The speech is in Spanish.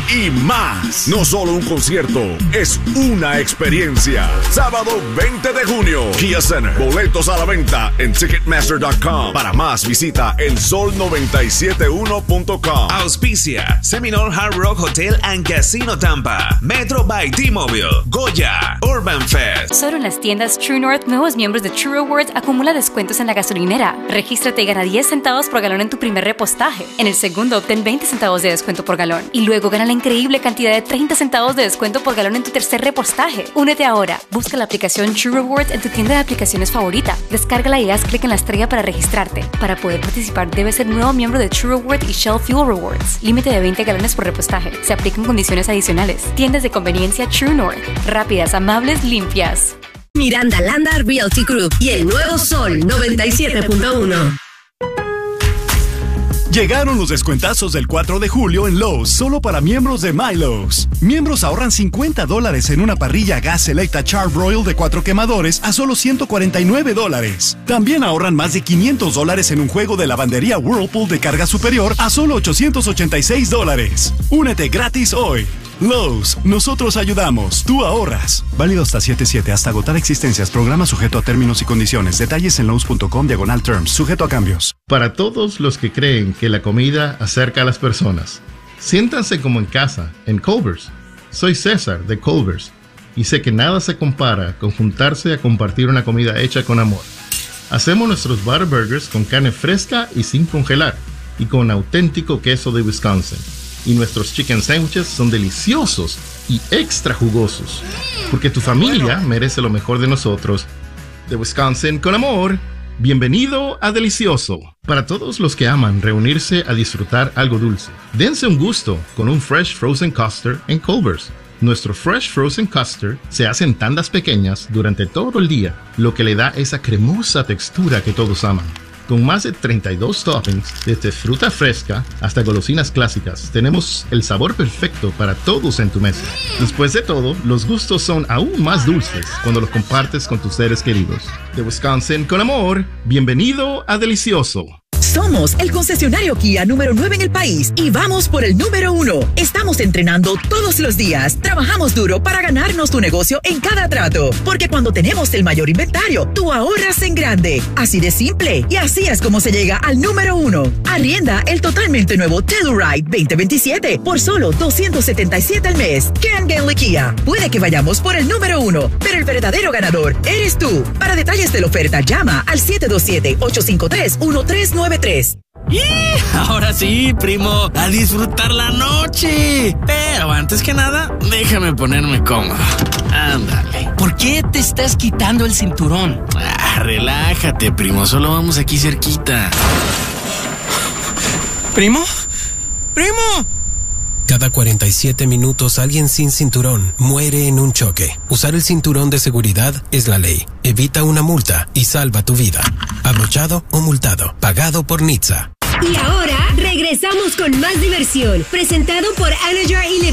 y más. No solo un concierto, es una experiencia. Sábado 20 de junio, Kia Center. Boletos a la venta en Ticketmaster.com. Para más, visita elsol971.com. Auspicia Seminole Hard Rock Hotel and Casino Tampa, Metro by T-Mobile, Goya, Urban Fest. Solo en las tiendas True North, nuevos miembros de True Rewards acumula descuentos en la gasolinera. Regístrate y gana 10 centavos por galón en tu primer repostaje. En el segundo, obtén 20 centavos de descuento por galón. Y luego gana la increíble cantidad de 30 centavos de descuento por galón en tu tercer repostaje. Únete ahora. Busca la aplicación True Rewards en tu tienda de aplicaciones favorita. Descárgala y haz clic en la estrella para registrarte. Para poder participar, debes ser nuevo miembro de True Rewards y Shell Fuel Rewards. Límite de 20 galones por repostaje. Se aplican condiciones adicionales. Tiendas de conveniencia True North. Rápidas, amables, limpias. Miranda Landa Realty Group y el nuevo Sol 97.1. Llegaron los descuentazos del 4 de julio en Lowe's, solo para miembros de MyLowe's. Miembros ahorran $50 en una parrilla gas Selecta Char-Broil de 4 quemadores a solo $149. También ahorran más de $500 en un juego de lavandería Whirlpool de carga superior a solo $886. Únete gratis hoy. Lowe's, nosotros ayudamos, tú ahorras. Válido hasta 7/7, hasta agotar existencias. Programa sujeto a términos y condiciones. Detalles en Lowe's.com/terms, sujeto a cambios. Para todos los que creen que la comida acerca a las personas, siéntanse como en casa, en Culver's. Soy César de Culver's y sé que nada se compara con juntarse a compartir una comida hecha con amor. Hacemos nuestros butter burgers con carne fresca y sin congelar y con auténtico queso de Wisconsin. Y nuestros chicken sandwiches son deliciosos y extra jugosos. Porque tu familia merece lo mejor de nosotros. De Wisconsin con amor. Bienvenido a Delicioso. Para todos los que aman reunirse a disfrutar algo dulce, dense un gusto con un Fresh Frozen Custard en Culver's. Nuestro Fresh Frozen Custard se hace en tandas pequeñas durante todo el día, lo que le da esa cremosa textura que todos aman. Con más de 32 toppings, desde fruta fresca hasta golosinas clásicas, tenemos el sabor perfecto para todos en tu mesa. Después de todo, los gustos son aún más dulces cuando los compartes con tus seres queridos. De Wisconsin con amor, bienvenido a Delicioso. Somos el concesionario Kia número 9 en el país y vamos por el número 1. Estamos entrenando todos los días. Trabajamos duro para ganarnos tu negocio en cada trato. Porque cuando tenemos el mayor inventario, tú ahorras en grande. Así de simple. Y así es como se llega al número 1. Arrienda el totalmente nuevo Telluride 2027 por solo $277 al mes. Cangenle Kia. Puede que vayamos por el número 1, pero el verdadero ganador eres tú. Para detalles de la oferta, llama al 727-853-1393. Ahora sí, primo, a disfrutar la noche. Pero antes que nada, déjame ponerme cómodo. Ándale. ¿Por qué te estás quitando el cinturón? Relájate, primo, solo vamos aquí cerquita. ¿Primo? ¡Primo! Cada 47 minutos alguien sin cinturón muere en un choque. Usar el cinturón de seguridad es la ley. Evita una multa y salva tu vida. Abrochado o multado. Pagado por NHTSA. Y ahora regresamos con más diversión. Presentado por Anajar y